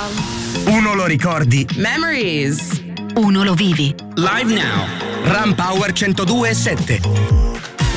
Uno lo ricordi. Memories. Uno lo vivi. Live Now. Ram Power 102.7.